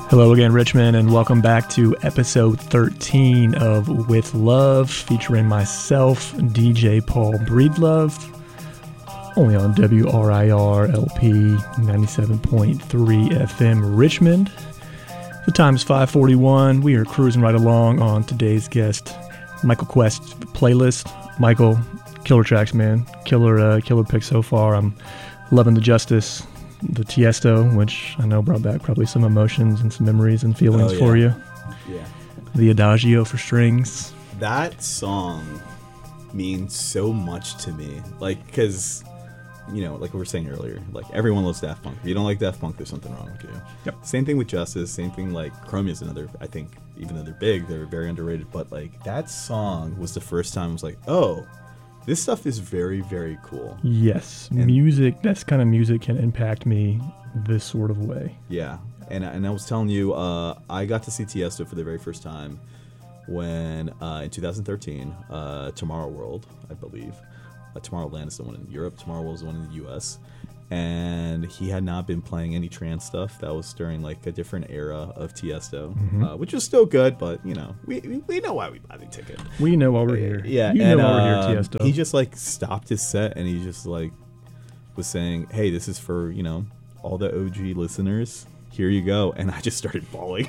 Hello again, Richmond, and welcome back to episode 13 of With Love, featuring myself, DJ Paul Breedlove, only on WRIR LP 97.3 FM Richmond. The time is 5:41. We are cruising right along on today's guest, Michael Quest playlist. Michael, killer tracks, man. Killer pick so far. I'm loving the Justice, the Tiesto, which I know brought back probably some emotions and some memories and feelings for you. Yeah. The Adagio for strings. That song means so much to me. Like, because, you know, like we were saying earlier, like everyone loves Daft Punk. If you don't like Daft Punk, there's something wrong with you. Yep. Same thing with Justice. Same thing like Chromia is another, I think, even though they're big, they're very underrated. But like that song was the first time I was like, oh, this stuff is very, very cool. Yes. And music, that kind of music can impact me this sort of way. Yeah. And I was telling you, I got to see Tiesto for the very first time when, in 2013, Tomorrow World, I believe. Tomorrowland is the one in Europe. Tomorrow World is the one in the U.S. And he had not been playing any trance stuff. That was during like a different era of Tiesto, which was still good, but you know, we know why we buy the ticket. We know why we're here. Yeah, you know why we're here, Tiesto. He just like stopped his set and he just like was saying, "Hey, this is for, you know, all the OG listeners. Here you go." And I just started bawling.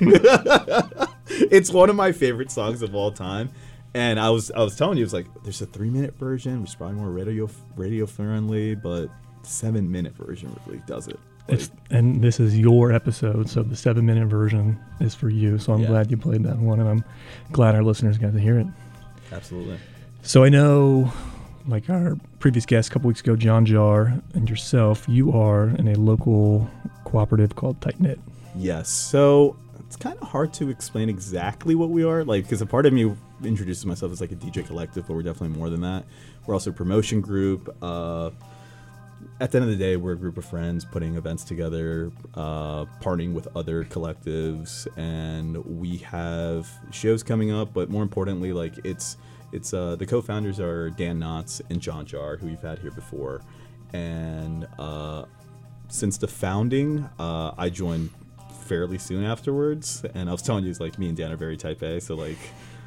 It's one of my favorite songs of all time. And I was telling you, it's like there's a 3-minute version, which is probably more radio friendly, but 7-minute version really does it. Like, and this is your episode, so the 7-minute version is for you. So I'm glad you played that one, and I'm glad our listeners got to hear it. Absolutely. So I know, like our previous guest a couple weeks ago, John Jar, and yourself, you are in a local cooperative called Tight Knit. Yes. So it's kind of hard to explain exactly what we are, like, because a part of me introduces myself as like a DJ collective, but we're definitely more than that. We're also a promotion group. At the end of the day, we're a group of friends putting events together, partnering with other collectives, and we have shows coming up. But more importantly, like it's the co-founders are Dan Knotts and John Jar, who we've had here before, and since the founding, I joined fairly soon afterwards. And I was telling you, it's like me and Dan are very Type A, so like.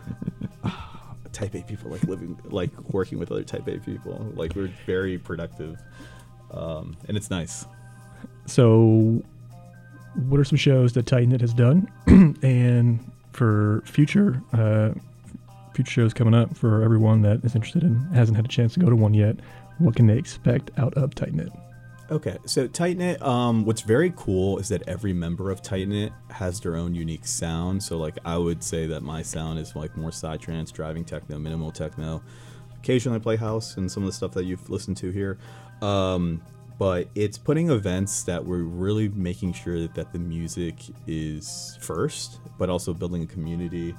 Type A people like working with other Type A people. Like we're very productive, and it's nice. So, what are some shows that Tight Knit has done, and for future shows coming up for everyone that is interested and hasn't had a chance to go to one yet? What can they expect out of Tight Knit? Okay, so Tight Knit, what's very cool is that every member of Tight Knit has their own unique sound. So like I would say that my sound is like more psytrance, driving techno, minimal techno. Occasionally I play house and some of the stuff that you've listened to here. But it's putting events that we're really making sure that the music is first, but also building a community.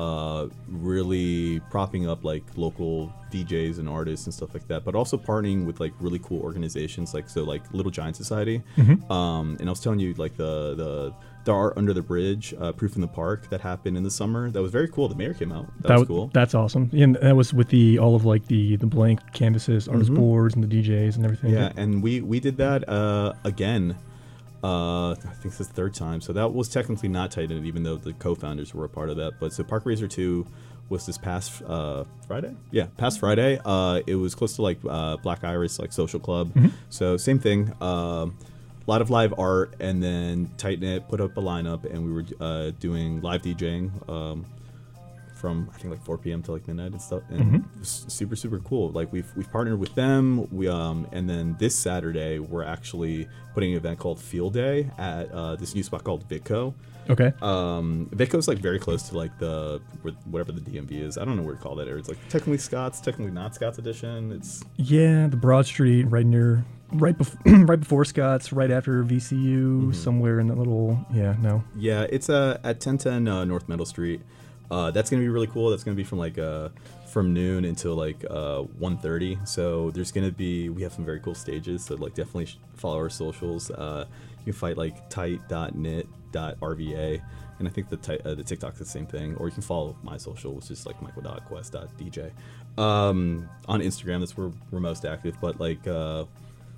Really propping up like local DJs and artists and stuff like that, but also partnering with like really cool organizations like Little Giant Society. And I was telling you like the Art Under the Bridge, Proof in the Park that happened in the summer. That was very cool. The mayor came out. That was cool. That's awesome. And that was with all of like the blank canvases, artist boards, and the DJs and everything. Yeah, and we did that again. I think it's the third time. So that was technically not Tight Knit, even though the co-founders were a part of that. But so Park Racer 2 was this past Friday. Yeah, past Friday. It was close to like Black Iris, like social club. So same thing. A lot of live art, and then Tight Knit put up a lineup, and we were doing live DJing from I think like 4 p.m. to like midnight and stuff, and it was super, super cool. Like we've partnered with them. We and then this Saturday we're actually putting an event called Field Day at this new spot called Vitco. Okay. Vitco's like very close to like whatever the DMV is. I don't know where to call that area. It's like technically Scott's, technically not Scott's edition. It's the Broad Street right before Scott's, right after VCU, somewhere in that little it's at 1010 North Middle Street. That's gonna be really cool. That's gonna be from noon until like 1:30. So we have some very cool stages. So like definitely follow our socials. You can find like tight.knit.rva, and I think the TikTok's the same thing. Or you can follow my social, which is like michael.quest.dj. On Instagram, that's where we're most active. But like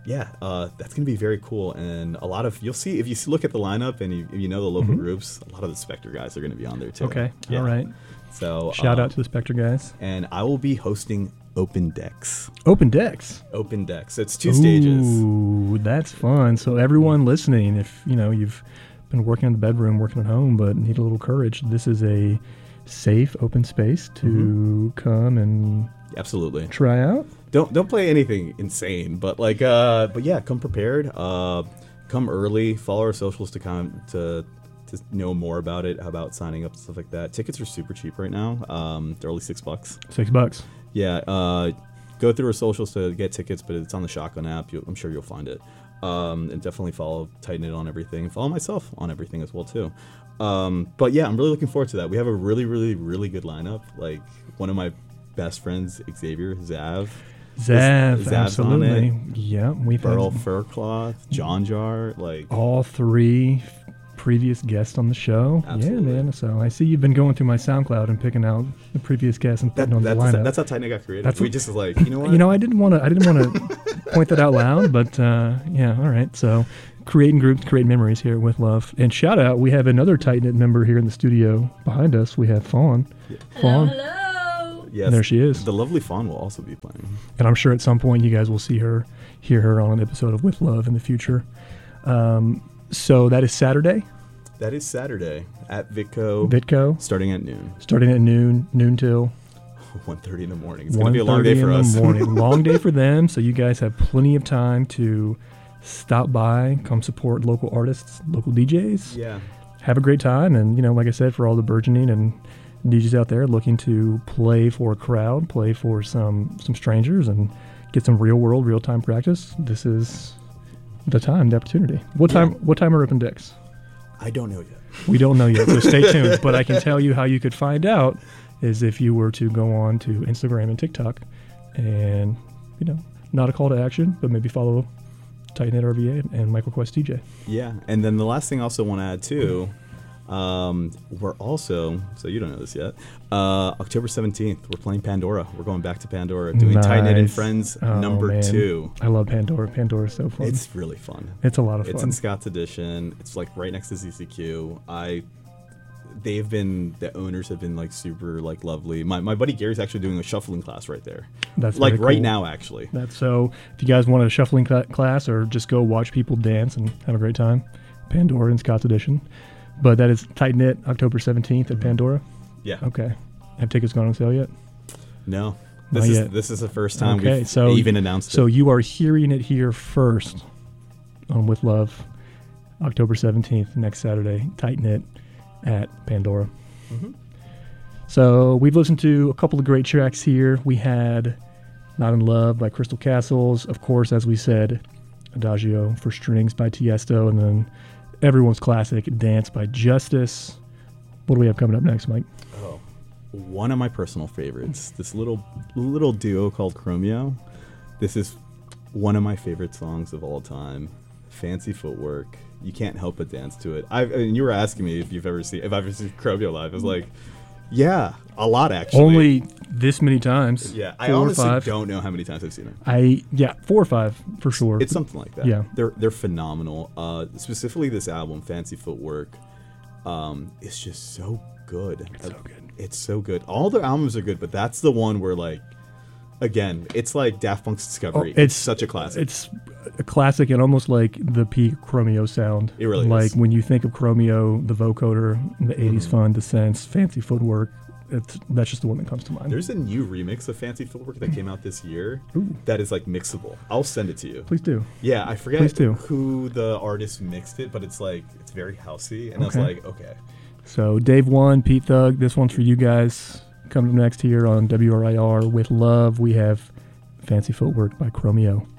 that's gonna be very cool, and a lot of you'll see if you look at the lineup and you know the local groups. A lot of the Spectre guys are gonna be on there too. Okay, Yeah. all right. So Shout out to the Spectre guys. and I will be hosting Open Decks. Open decks. Open Decks. It's 2 stages. Ooh, that's fun. So everyone listening, if you've been working in the bedroom, working at home, but need a little courage, this is a safe, open space to come and Absolutely. try out. Don't play anything insane, but but yeah, come prepared. Come early. Follow our socials to know more about it, about signing up and stuff like that. Tickets are super cheap right now. They're only $6. $6. Yeah. Go through our socials to get tickets, but it's on the Shotgun app. I'm sure you'll find it. And definitely follow Tighten It on everything. Follow myself on everything as well too. But yeah, I'm really looking forward to that. We have a really, really, really good lineup. Like one of my best friends, Xavier Zav, Zav, Zav's on absolutely. it. Yeah, we've Burl had Furcloth, John Jar, all 3 previous guests on the show. Absolutely. Yeah, man. So I see you've been going through my SoundCloud and picking out the previous guests and putting on the lineup. that's how Tighten It got created. That's We what- just was like, you know what? I didn't want to point that out loud, but yeah, all right. So creating groups, creating memories here with love. And shout out, we have another Tight Knit member here in the studio behind us. We have Fawn. Fawn. Hello. Yes, And there she is. The lovely Fawn will also be playing. And I'm sure at some point you guys will hear her on an episode of With Love in the future. So that is Saturday, That is Saturday at Vitco, Vitco, starting at noon, starting at noon till 1:30 in the morning. It's going to be a long 1:30 day for in us. the morning. Long day for them. So you guys have plenty of time to stop by, come support local artists, local DJs. Yeah. Have a great time. And, like I said, for all the burgeoning and DJs out there looking to play for a crowd, play for some strangers, and get some real-time practice, this is the time, the opportunity. What time are open decks? I don't know yet. We don't know yet, so stay tuned. But I can tell you how you could find out is if you were to go on to Instagram and TikTok and, not a call to action, but maybe follow Tighten It RVA and Michael Quest DJ. Yeah, and then the last thing I also want to add too, we're also, so you don't know this yet, October 17th, we're playing Pandora. We're going back to Pandora, doing Tighten It and Nice. Friends Oh, number man. 2. I love Pandora. Pandora is so fun. It's really fun. It's a lot of It's fun. in Scott's Edition. It's like right next to ZCQ. The owners have been like super like lovely. My buddy Gary's actually doing a shuffling class right there. That's like very right cool. now actually. That's so. If you guys want a shuffling class or just go watch people dance and have a great time, Pandora and Scott's Edition. But that is Tighten It, October 17th at Pandora. Yeah. Okay. Have tickets gone on sale yet? No. Not yet. This is the first time Okay, we've so even announced So it. you are hearing it here first on With Love, October 17th, next Saturday. Tighten It at Pandora. Mhm. So we've listened to a couple of great tracks here. We had Not in Love by Crystal Castles. Of course, as we said, Adagio for Strings by Tiesto. And then everyone's classic, Dance by Justice. What do we have coming up next, Mike? Oh, one of my personal favorites. This little duo called Chromeo. This is one of my favorite songs of all time. Fancy Footwork. You can't help but dance to it. And you were asking me if I've ever seen Chromeo live. I was like, yeah, a lot actually. Only this many times. Yeah, I 4 or honestly 5. don't know how many times I've seen it. 4 or 5 for sure. It's something like that. Yeah. They're phenomenal. Specifically this album, Fancy Footwork, is just so good. It's so good. It's so good. All their albums are good, but that's the one where again, it's like Daft Punk's Discovery. It's such a classic. It's a classic and almost like the peak Chromeo sound. It really like is. when you think of Chromeo, the vocoder, the 80s fun, the sense, Fancy Footwork, that's just the one that comes to mind. There's a new remix of Fancy Footwork that came out this year Ooh. that is like mixable. I'll send it to you. Please do. Yeah, I forget Please do. who the artist mixed it, but it's very housey, and I was Okay. like, okay. So Dave 1, Pete Thug, this one's for you guys. Coming up next here on WRIR With Love, we have Fancy Footwork by Chromeo.